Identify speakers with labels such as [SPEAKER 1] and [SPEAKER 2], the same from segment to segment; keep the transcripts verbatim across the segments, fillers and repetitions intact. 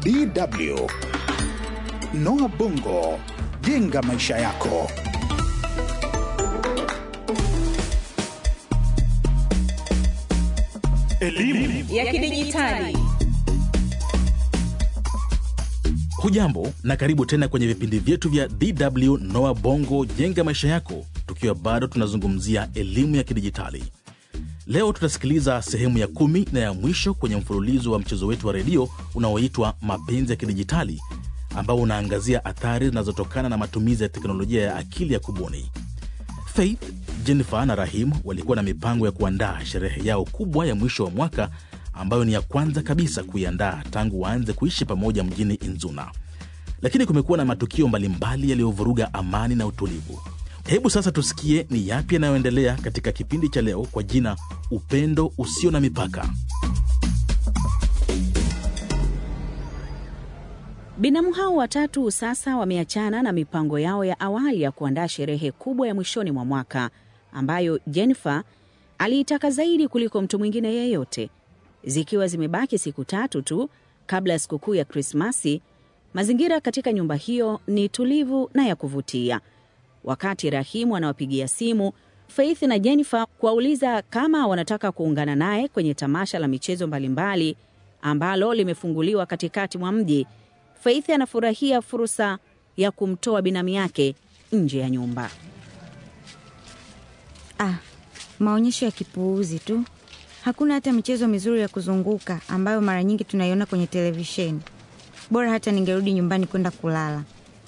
[SPEAKER 1] D W. Noah Bongo, jenga maisha yako.
[SPEAKER 2] Elimu
[SPEAKER 3] ya kidijitali.
[SPEAKER 4] Hujambo na karibu tena kwenye vipindi vyetu vya D W Noah Bongo, jenga maisha yako, tukiwa bado tunazungumzia elimu ya kidijitali. Leo tutasikiliza sehemu ya kumi na ya mwisho kwenye mfululizo wa mchezo wetu wa redio unaoitwa Mapenzi ya Kidijitali, ambao unaangazia athari zinazotokana na matumizi ya teknolojia ya akili ya kubuni. Faith, Jennifer na Rahim walikuwa na mipango ya kuandaa sherehe yao kubwa ya mwisho wa mwaka, ambayo ni ya kwanza kabisa kuiandaa tangu waanze kuishi pamoja mjini Inzuna. Lakini kumekuwa na matukio mbalimbali yaliyovuruga amani na utulivu. Hebu sasa tusikie ni yapi yanayoendelea katika kipindi cha leo kwa jina Upendo Usio na Mipaka.
[SPEAKER 3] Binamu hao watatu sasa wameachana na mipango yao ya awali ya kuandaa sherehe kubwa ya mwishoni mwa mwaka, ambayo Jennifer aliitaka zaidi kuliko mtu mwingine yeyote. Zikiwa zimebaki siku tatu tu kabla ya sikukuu ya Krismasi, mazingira katika nyumba hiyo ni tulivu na ya kuvutia. Wakati Rahimu anawapigia simu Faith na Jennifer kuwauliza kama wanataka kuungana naye kwenye tamasha la michezo mbalimbali ambalo limefunguliwa katikati mwa mji, Faith anafurahia fursa ya kumtoa binamu yake nje ya nyumba.
[SPEAKER 5] Ah, maonyesho ya kipuuzi tu. Hakuna hata michezo mizuri ya kuzunguka ambayo mara nyingi tunaiona kwenye televisheni. Bora hata ningerudi nyumbani kwenda kulala.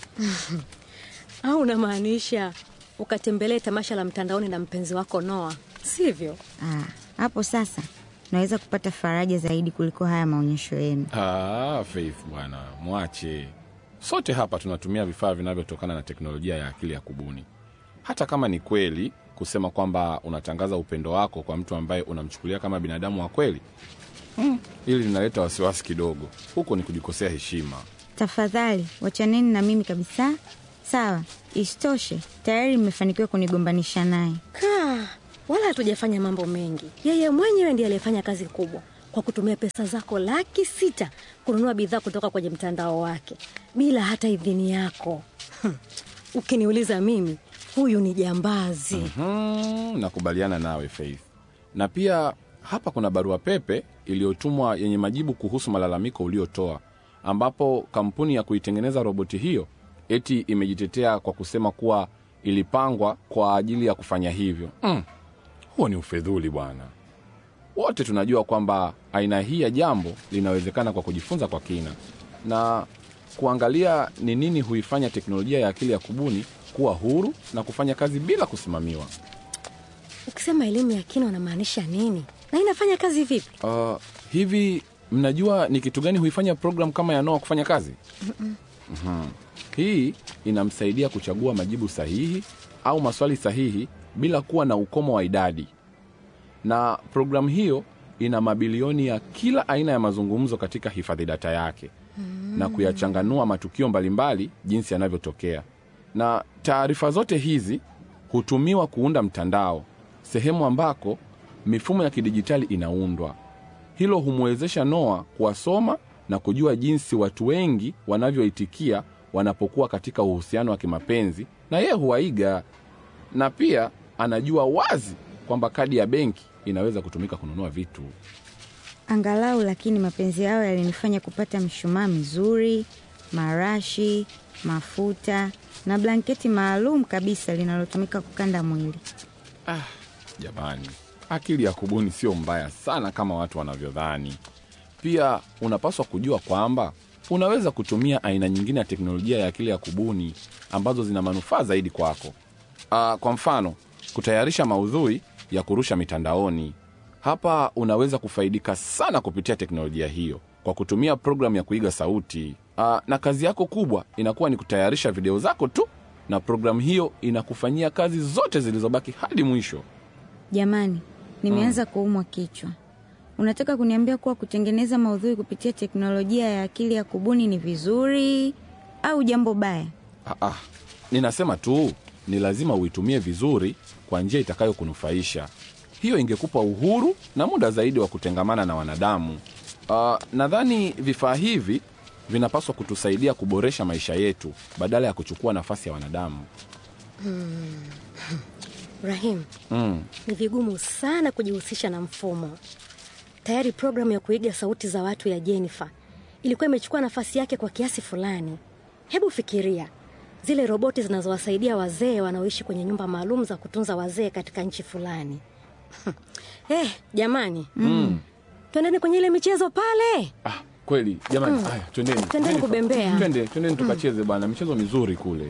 [SPEAKER 6] Au unamaanisha ukatembelee tamasha la mtandaoni na mpenzi wako Noah, sivyo?
[SPEAKER 5] Ah, hapo sasa naweza kupata faraja zaidi kuliko haya maonyesho yenu.
[SPEAKER 7] Ah, Faith bwana, mwache. Sote hapa tunatumia vifaa vinavyotokana na teknolojia ya akili ya kubuni. Hata kama ni kweli kusema kwamba unatangaza upendo wako kwa mtu ambaye unamchukulia kama binadamu wa kweli, hmm, ili linaleta wasiwasi kidogo. Huko ni kujikosea heshima.
[SPEAKER 5] Tafadhali, wachaneni na mimi kabisa. Sawa, isitoshe tayari mmefanikiwa kunigombanisha naye.
[SPEAKER 6] Kaa, wala hatujafanya mambo mengi. Yeye mwenyewe ndiye aliyefanya kazi kubwa kwa kutumia pesa zako laki sita kununua bidhaa kutoka kwenye mtandao wake bila hata idhini yako. Hmm. Ukiniuliza mimi, huyu ni jambazi.
[SPEAKER 7] Mhm, nakubaliana nawe Faith. Na pia hapa kuna barua pepe iliyotumwa yenye majibu kuhusu malalamiko uliotoa, ambapo kampuni ya kuitengeneza roboti hiyo eti imejitetea kwa kusema kuwa ilipangwa kwa ajili ya kufanya hivyo. Mm. Huo ni ufedhuli bwana. Wote tunajua kwamba aina hii ya jambo linawezekana kwa kujifunza kwa kina na kuangalia ni nini huifanya teknolojia ya akili ya kubuni kuwa huru na kufanya kazi bila kusimamiwa.
[SPEAKER 6] Ukisema elimu ya kina unamaanisha nini? Na inafanya kazi vipi?
[SPEAKER 7] Uh, hivi mnajua ni kitu gani huifanya program kama ya Noah kufanya kazi?
[SPEAKER 6] Mm-mm.
[SPEAKER 7] Mm-hmm. Hii inamsaidia kuchagua majibu sahihi au maswali sahihi bila kuwa na ukomo wa idadi. Na program hiyo ina mabilioni ya kila aina ya mazungumzo katika hifadhi data yake, mm. na kuyachanganua matukio mbalimbali jinsi yanavyotokea. Na taarifa zote hizi hutumiwa kuunda mtandao, sehemu ambako mifumo ya kidijitali inaundwa. Hilo humwezesha Noah kuwasoma na kujua jinsi watu wengi wanavyoitikia wanapokuwa katika uhusiano wa kimapenzi, na yeye huwaiga. Na pia anajua wazi kwamba kadi ya benki inaweza kutumika kununua vitu.
[SPEAKER 5] Angalau lakini mapenzi yao yalinifanya kupata mshumaa mzuri, marashi, mafuta na blanketi maalum kabisa linalotumika kukanda mwili.
[SPEAKER 7] Ah, jamani, akili ya kubuni sio mbaya sana kama watu wanavyodhani. Pia unapaswa kujua kwamba unaweza kutumia aina nyingine ya teknolojia ya akili ya kubuni ambazo zina manufaa zaidi kwako. Ah, kwa mfano, kutayarisha maudhui ya kurusha mitandaoni. Hapa unaweza kufaidika sana kupitia teknolojia hiyo kwa kutumia program ya kuiga sauti. Aa, na kazi yako kubwa inakuwa ni kutayarisha video zako tu, na program hiyo inakufanyia kazi zote zilizobaki hadi mwisho.
[SPEAKER 5] Jamani, nimeanza hmm. kuumwa kichwa. Unataka kuniambia kuwa kutengeneza maudhui kupitia teknolojia ya akili ya kubuni ni vizuri au jambo baya?
[SPEAKER 7] Ah, ah. Ninasema tu ni lazima uitumie vizuri kwa njia itakayokunufaisha. Hiyo ingekupa uhuru na muda zaidi wa kutengamana na wanadamu. Uh, nadhani vifaa hivi vinapaswa kutusaidia kuboresha maisha yetu badala ya kuchukua nafasi ya wanadamu.
[SPEAKER 6] Hmm. Rahim,
[SPEAKER 7] Mm.
[SPEAKER 6] ni vigumu sana kujihusisha na mfumo. Tayari programu ya kuiga sauti za watu ya Jennifer ilikuwa imechukua nafasi yake kwa kiasi fulani. Hebu fikiria, zile roboti zinazowasaidia wazee wanaoishi kwenye nyumba maalum za kutunza wazee katika nchi fulani. Eh, jamani.
[SPEAKER 7] Mm.
[SPEAKER 6] Twendeni kwenye ile michezo pale.
[SPEAKER 7] Ah, kweli. Jamani, haya, mm. twendeni.
[SPEAKER 6] Twendeni kubembea.
[SPEAKER 7] Twende, twendeni tukacheze bwana, michezo mizuri kule.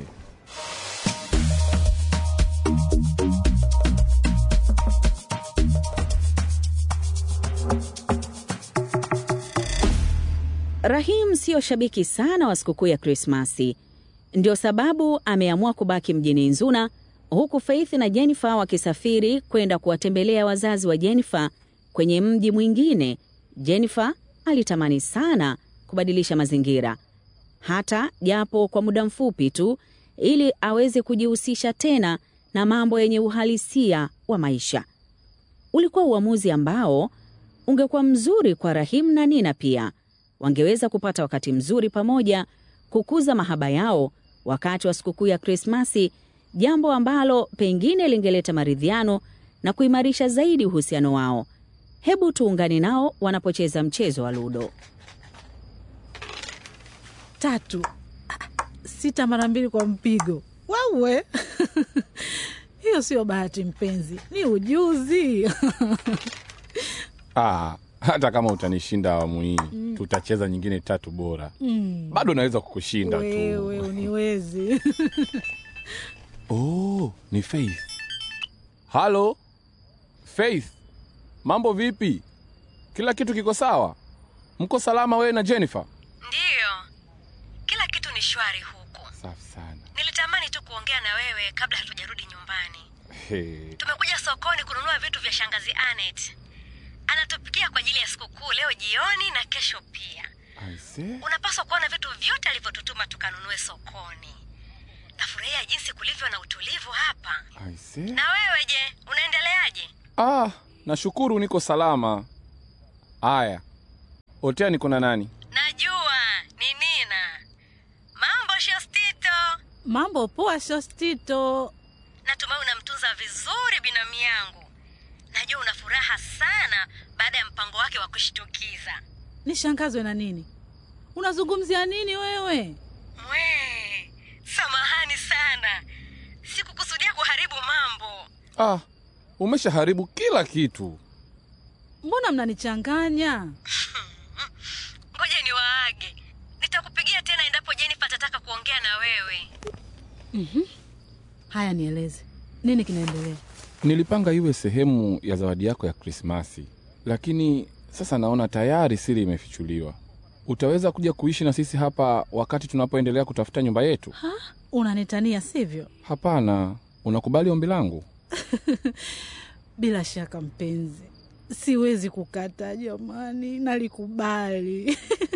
[SPEAKER 3] Rahim sio shabiki sana wa sikukuu ya Krismasi. Ndio sababu ameamua kubaki mjini Nzuna, huku Faith na Jennifer wakisafiri kwenda kuwatembelea wazazi wa Jennifer kwenye mji mwingine. Jennifer alitamani sana kubadilisha mazingira, hata japo kwa muda mfupi tu, ili aweze kujihusisha tena na mambo yenye uhalisia wa maisha. Ulikuwa uamuzi ambao ungekuwa mzuri kwa Rahim na Nina pia. Wangeweza kupata wakati mzuri pamoja, kukuza mahaba yao wakati wa sikukuu ya Krismasi, jambo ambalo pengine lingeleta maridhiano na kuimarisha zaidi uhusiano wao. Hebu tuungane nao wanapocheza mchezo wa ludo.
[SPEAKER 2] Tatu. Sita mara mbili kwa mpigo. Wawe. Hiyo sio bahati mpenzi, ni ujuzi.
[SPEAKER 7] Ah, hata kama utanishinda awamu hii, mm. tutacheza nyingine tatu bora. Mm. Bado naweza kukushinda tu.
[SPEAKER 2] Wewe uniwezi.
[SPEAKER 7] Oh, ni Faith. Halo? Faith. Mambo vipi? Kila kitu kiko sawa? Mko salama wewe na Jennifer?
[SPEAKER 6] Ndiyo. Kila kitu ni shwari huku.
[SPEAKER 7] Safi sana.
[SPEAKER 6] Nilitamani tu kuongea na wewe kabla hatujarudi nyumbani.
[SPEAKER 7] Hey.
[SPEAKER 6] Tumekuja sokoni kununua vitu vya shangazi Anet. Anatupikia kwa ajili ya sikukuu leo jioni na kesho pia.
[SPEAKER 7] I see.
[SPEAKER 6] Unapaswa kuona vitu vyote alivyotutuma tukanunue sokoni. Nafurahia jinsi kulivyo na utulivu hapa.
[SPEAKER 7] I see.
[SPEAKER 6] Na wewe je, unaendeleaje?
[SPEAKER 7] Ah, nashukuru niko salama. Aya. Otea niko na nani?
[SPEAKER 6] Najua, ni Nina. Mambo Shostito.
[SPEAKER 2] Mambo poa Shostito.
[SPEAKER 6] Natumai unamtunza vizuri binamu yangu. Najua una furaha sana baada ya mpango wake wa kushtukiza.
[SPEAKER 2] Nishangazwe na nini? Unazungumzia nini wewe?
[SPEAKER 6] Mwe, samahani sana. Sikukusudia kuharibu mambo.
[SPEAKER 7] Ah, umeshaharibu kila kitu.
[SPEAKER 2] Mbona mnanichanganya?
[SPEAKER 6] Ngoja niwaage. Nitakupigia tena endapo Jennifer atataka kuongea na wewe.
[SPEAKER 2] Mhm. Haya, nieleze. Nini kinaendelea?
[SPEAKER 7] Nilipanga iwe sehemu ya zawadi yako ya Krismasi, lakini sasa naona tayari siri imefichuliwa. Utaweza kuja kuishi na sisi hapa wakati tunapoendelea kutafuta nyumba yetu?
[SPEAKER 2] Ha? Unanitania sivyo?
[SPEAKER 7] Hapana, unakubali ombi langu?
[SPEAKER 2] Bila shaka mpenzi. Siwezi kukata jamani, nalikubali.